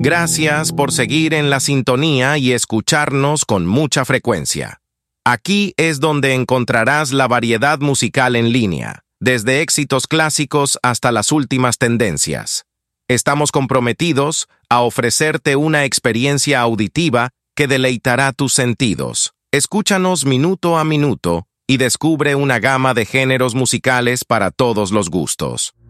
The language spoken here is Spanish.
Gracias por seguir en la sintonía y escucharnos con mucha frecuencia. Aquí es donde encontrarás la variedad musical en línea, desde éxitos clásicos hasta las últimas tendencias. Estamos comprometidos a ofrecerte una experiencia auditiva que deleitará tus sentidos. Escúchanos minuto a minuto y descubre una gama de géneros musicales para todos los gustos.